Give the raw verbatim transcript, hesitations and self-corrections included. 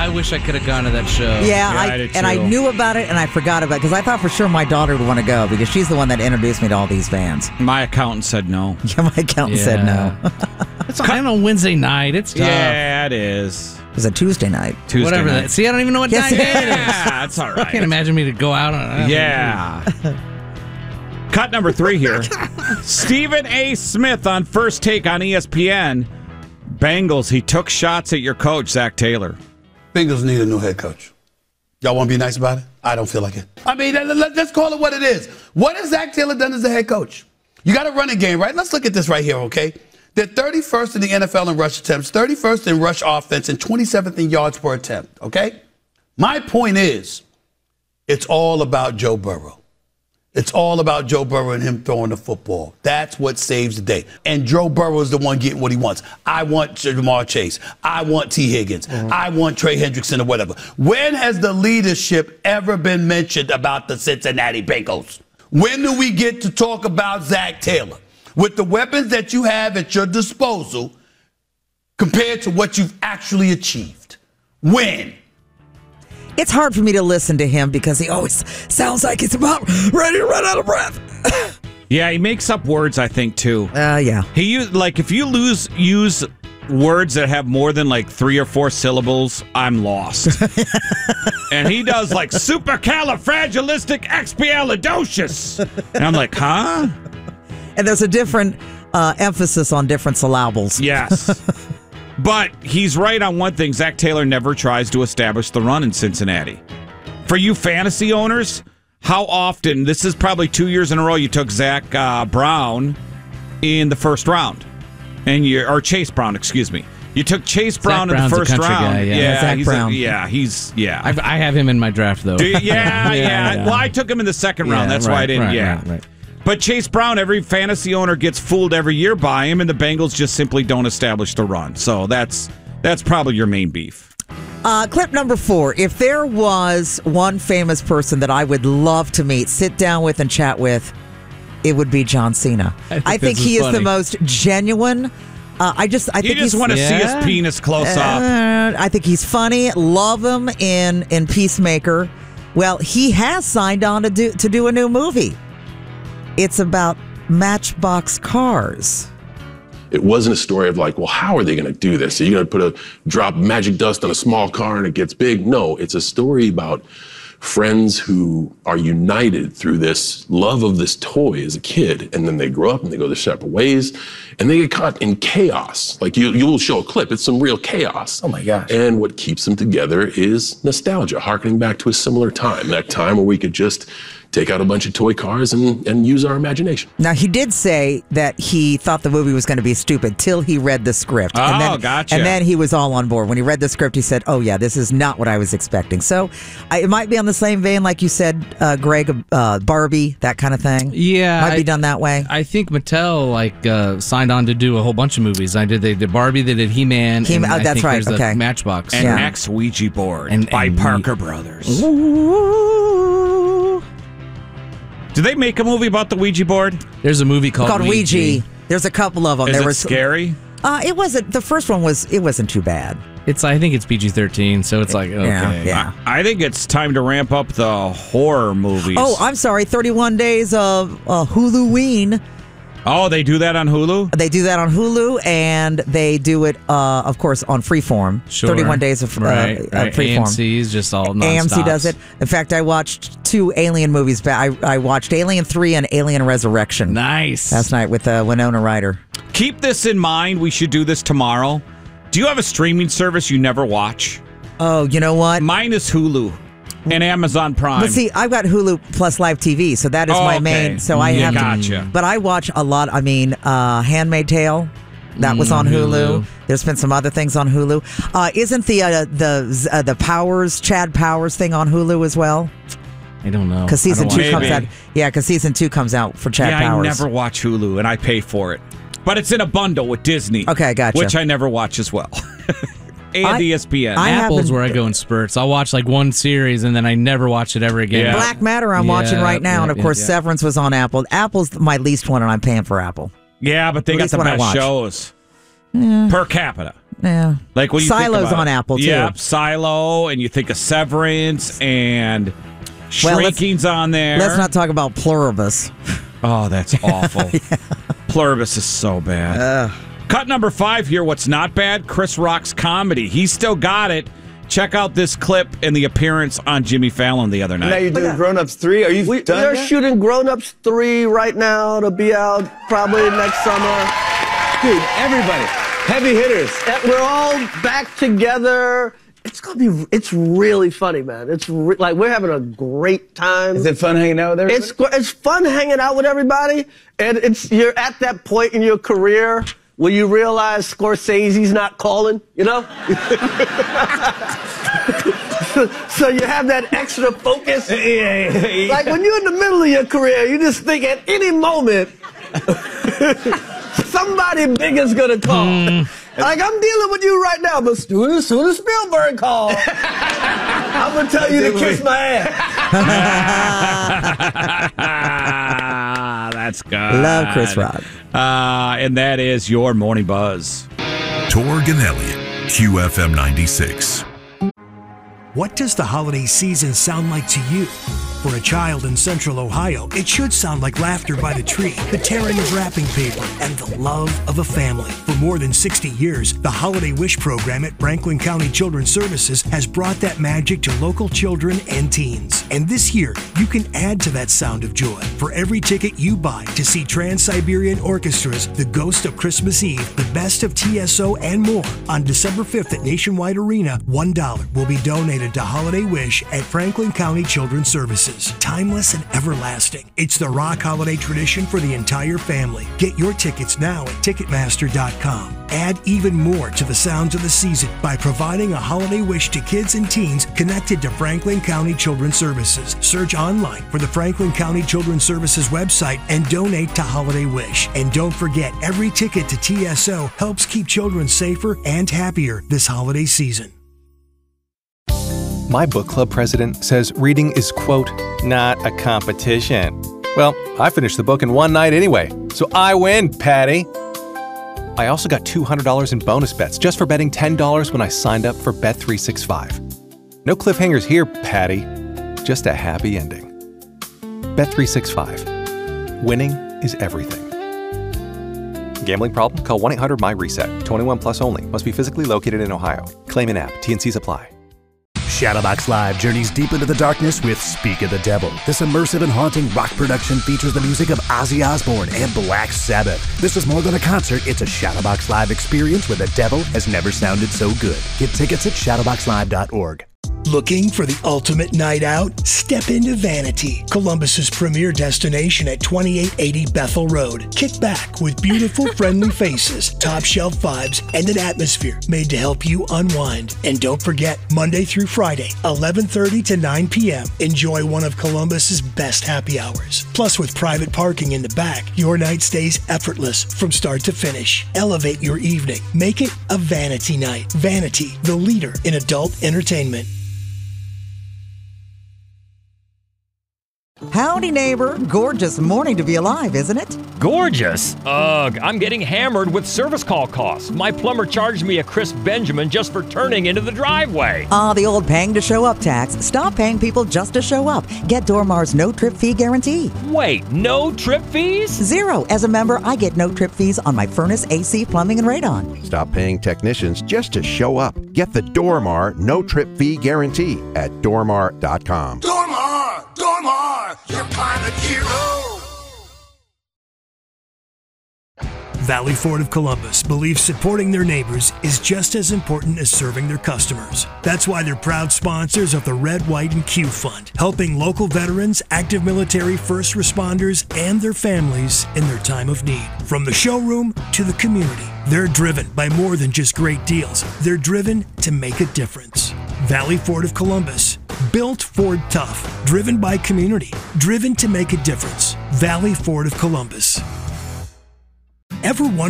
wish I could have gone to that show. Yeah, Yeah, I, I did and I too. knew about it, and I forgot about it because I thought for sure my daughter would want to go because she's the one that introduced me to all these bands. My accountant said no. Yeah, my accountant Yeah. said no. It's on on Wednesday night. It's tough. Yeah, it is. It was a Tuesday night. Tuesday Whatever night. that. See, I don't even know what Yes, night it it is. Yeah, that's all I can't right. imagine me to go out on. Yeah. Cut number three here. Stephen A. Smith on First Take on E S P N. Bengals, he took shots at your coach, Zach Taylor. Bengals need a new head coach. Y'all want to be nice about it? I don't feel like it. I mean, let- let- let's call it what it is. What has Zach Taylor done as a head coach? You got to run a game, right? Let's look at this right here, okay? They're thirty-first in the N F L in rush attempts, thirty-first in rush offense, and twenty-seventh in yards per attempt, okay? My point is, it's all about Joe Burrow. It's all about Joe Burrow and him throwing the football. That's what saves the day. And Joe Burrow is the one getting what he wants. I want Jamar Chase. I want T. Higgins. Mm-hmm. I want Trey Hendrickson or whatever. When has the leadership ever been mentioned about the Cincinnati Bengals? When do we get to talk about Zach Taylor? With the weapons that you have at your disposal compared to what you've actually achieved. When? It's hard for me to listen to him because he always sounds like he's about ready to run out of breath. Yeah, he makes up words, I think, too. Uh, yeah. He use, like if you lose use words that have more than like three or four syllables, I'm lost. And he does like supercalifragilisticexpialidocious. And I'm like, huh? And there's a different uh, emphasis on different syllables. Yes. But he's right on one thing. Zach Taylor never tries to establish the run in Cincinnati. For you fantasy owners, how often, this is probably two years in a row, you took Zach uh, Brown in the first round. and you Or Chase Brown, excuse me. You took Chase Brown Zach in the Brown's a first country round. guy, yeah. Yeah, Zach he's Brown. A, yeah, he's, yeah. I've, I have him in my draft, though. Do you? Yeah, yeah, Yeah, yeah. Well, I took him in the second round. Yeah, That's why I right, didn't. right, yeah. right, right. But Chase Brown, every fantasy owner gets fooled every year by him, and the Bengals just simply don't establish the run. So that's that's probably your main beef. Uh, clip number four. If there was one famous person that I would love to meet, sit down with, and chat with, it would be John Cena. I think I think this is he is funny. the most genuine. Uh, I just, I You think just he's, want to see Yeah. his penis close up. Uh, I think he's funny. Love him in in Peacemaker. Well, he has signed on to do to do a new movie. It's about Matchbox cars. It wasn't a story of like, well, how are they going to do this? Are you going to put a drop magic dust on a small car and it gets big? No, it's a story about friends who are united through this love of this toy as a kid, and then they grow up and they go their separate ways, and they get caught in chaos. Like you, you'll show a clip; it's some real chaos. Oh my gosh! And what keeps them together is nostalgia, harkening back to a similar time, that time where we could just take out a bunch of toy cars and, and use our imagination. Now, he did say that he thought the movie was going to be stupid till he read the script. Oh, and then, gotcha. And then he was all on board. When he read the script, he said, oh, yeah, this is not what I was expecting. So I, it might be on the same vein, like you said, uh, Greg, uh, Barbie, that kind of thing. Yeah, Might I- be done that way. I think Mattel like uh, signed on to do a whole bunch of movies. I did. They did Barbie. They did He-Man. He- and oh, I that's think right, there's a okay. Matchbox. And Yeah. Next Ouija board And- by and Parker we- Brothers. Ooh. Did they make a movie about the Ouija board? There's a movie called, Called Ouija. Ouija. There's a couple of them. Is there it was scary? Uh, it wasn't. The first one was. It wasn't too bad. It's I think it's P G thirteen, so it's like okay. Yeah, yeah. I, I think it's time to ramp up the horror movies. Oh, I'm sorry. thirty-one days of uh, Huluween. Oh, they do that on Hulu? They do that on Hulu, and they do it, uh, of course, on Freeform. Sure. thirty-one days of uh, right, uh, right. Freeform. A M C's just all A M C nonstops. does it. In fact, I watched two Alien movies. Back. I, I watched Alien three and Alien Resurrection Nice. last night with uh, Winona Ryder. Keep this in mind. We should do this tomorrow. Do you have a streaming service you never watch? Oh, you know what? Mine is Hulu and Amazon Prime. But see, I've got Hulu plus Live T V, so that is Oh, my okay. main. So I Yeah, have. gotcha. But I watch a lot. I mean, uh, Handmaid's Tale. That was on Hulu. Hulu. There's been some other things on Hulu. Uh, isn't the uh, the uh, the Powers Chad Powers thing on Hulu as well? I don't know. Because season I don't two watch comes Maybe. out. Yeah, because season two comes out for Chad yeah, Powers. I never watch Hulu, and I pay for it. But it's in a bundle with Disney. Okay, gotcha. Which I never watch as well. And I- E S P N. I Apple's haven't- where I go in spurts. I'll watch like one series and then I never watch it ever again. Yeah. Black Matter I'm Yeah, watching right now, yeah, and of yeah, course yeah. Severance was on Apple. Apple's my least one, and I'm paying for Apple. yeah, but they At got least the when I best watch. shows per capita. Yeah. Like when you Silo's think about on it. Apple, too. Yep, Silo, and you think of Severance, and Well, let's- Shrinking's on there. Let's not talk about Pluribus. Oh, that's awful. yeah. Pluribus is so bad. Uh. Cut number five here. What's not bad? Chris Rock's comedy. He's still got it. Check out this clip and the appearance on Jimmy Fallon the other night. Now you're doing Grown Ups three. Are you We, done we are yet? shooting Grown Ups three right now to be out probably next summer. Dude, everybody. Heavy hitters. And we're all back together. It's gonna be. It's really funny, man. It's re- like we're having a great time. Is it fun hanging out with everybody? It's gr- it's fun hanging out with everybody, and it's you're at that point in your career where you realize Scorsese's not calling. You know. So you have that extra focus. Yeah, yeah, yeah. Like when you're in the middle of your career, you just think at any moment somebody big is gonna call. Mm. Like I'm dealing with you right now, but as soon as, soon as Spielberg calls, I'm gonna tell you to kiss my ass. That's good. Love Chris Rock. Uh, and that is your Morning Buzz. Torg and Elliott, Q F M ninety-six. What does the holiday season sound like to you? For a child in Central Ohio, it should sound like laughter by the tree, the tearing of wrapping paper, and the love of a family. For more than sixty years, the Holiday Wish program at Franklin County Children's Services has brought that magic to local children and teens. And this year, you can add to that sound of joy. For every ticket you buy to see Trans-Siberian Orchestra's The Ghost of Christmas Eve, The Best of T S O, and more, on December fifth at Nationwide Arena, one dollar will be donated to Holiday Wish at Franklin County Children's Services. Timeless and everlasting. It's the rock holiday tradition for the entire family. Get your tickets now at Ticketmaster dot com. Add even more to the sounds of the season by providing a holiday wish to kids and teens connected to Franklin County Children's Services. Search online for the Franklin County Children's Services website and donate to Holiday Wish. And don't forget, every ticket to T S O helps keep children safer and happier this holiday season. My book club president says reading is, quote, not a competition. Well, I finished the book in one night anyway, so I win, Patty. I also got two hundred dollars in bonus bets just for betting ten dollars when I signed up for Bet three sixty-five. No cliffhangers here, Patty. Just a happy ending. Bet three sixty-five. Winning is everything. Gambling problem? Call one eight hundred M Y reset. twenty-one plus only. Must be physically located in Ohio. Claim in app. T and Cs apply. Shadowbox Live journeys deep into the darkness with Speak of the Devil. This immersive and haunting rock production features the music of Ozzy Osbourne and Black Sabbath. This is more than a concert, it's a Shadowbox Live experience where the devil has never sounded so good. Get tickets at shadowbox live dot org. Looking for the ultimate night out? Step into Vanity, Columbus's premier destination at twenty-eight eighty Bethel Road. Kick back with beautiful, friendly faces, top shelf vibes, and an atmosphere made to help you unwind. And don't forget, Monday through Friday, eleven thirty to nine p.m. Enjoy one of Columbus's best happy hours. Plus, with private parking in the back, your night stays effortless from start to finish. Elevate your evening. Make it a Vanity night. Vanity, the leader in adult entertainment. Howdy, neighbor. Gorgeous morning to be alive, isn't it? Gorgeous? Ugh, I'm getting hammered with service call costs. My plumber charged me a crisp Benjamin just for turning into the driveway. Ah, the old paying to show up tax. Stop paying people just to show up. Get Dormar's no trip fee guarantee. Wait, no trip fees? Zero. As a member, I get no trip fees on my furnace, A C, plumbing, and radon. Stop paying technicians just to show up. Get the Dormar no trip fee guarantee at dormar dot com. Dormar! Dormar! Your climate hero! Valley Ford of Columbus believes supporting their neighbors is just as important as serving their customers. That's why they're proud sponsors of the Red, White, and Q Fund, helping local veterans, active military, first responders, and their families in their time of need. From the showroom to the community, they're driven by more than just great deals. They're driven to make a difference. Valley Ford of Columbus, built Ford tough, driven by community, driven to make a difference. Valley Ford of Columbus. Ever wonder